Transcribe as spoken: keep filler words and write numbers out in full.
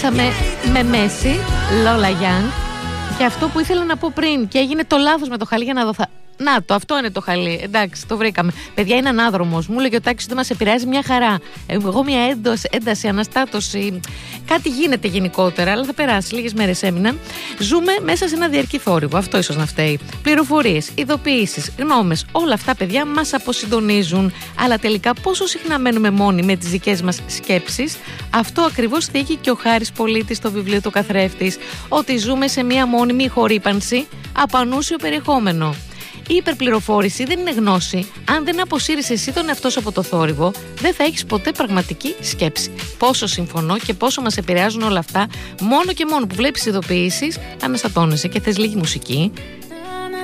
με, με Μέση, Λόλα Γιάνγκ. Και αυτό που ήθελα να πω πριν, και έγινε το λάθος με το χαλί για να δω. Θα... Να το, αυτό είναι το χαλί. Εντάξει, το βρήκαμε. Παιδιά, είναι ανάδρομος. Μου λέγε ο Τάκης ότι μας επηρεάζει μια χαρά. Εγώ μια ένταση, ένταση, αναστάτωση. Κάτι γίνεται γενικότερα, αλλά θα περάσει. Λίγες μέρες έμειναν. Ζούμε μέσα σε ένα διαρκή θόρυβο. Αυτό ίσως να φταίει. Πληροφορίες, ειδοποιήσεις, γνώμες. Όλα αυτά, παιδιά, μας αποσυντονίζουν. Αλλά τελικά, πόσο συχνά μένουμε μόνοι με τις δικές μας σκέψεις. Αυτό ακριβώς θίγει και ο Χάρης Πολίτης στο βιβλίο του Καθρέφτης. Ότι ζούμε σε μια μόνιμη χορύπανση από ανούσιο περιεχόμενο. Η υπερπληροφόρηση δεν είναι γνώση. Αν δεν αποσύρεις εσύ τον εαυτό σου από το θόρυβο, δεν θα έχεις ποτέ πραγματική σκέψη. Πόσο συμφωνώ και πόσο μας επηρεάζουν όλα αυτά. Μόνο και μόνο που βλέπεις ειδοποιήσεις, αναστατώνεσαι και θες λίγη μουσική.